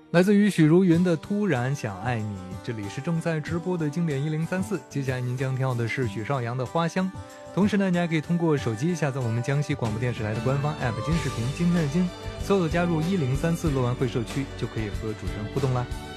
来自于许茹芸的《突然想爱你》，这里是正在直播的经典1034，接下来您将听到的是许绍洋的《花香》。同时呢，你还可以通过手机下载我们江西广播电视台的官方 app 金视频，今天的金，搜索加入1034乐玩会社区，就可以和主持人互动啦。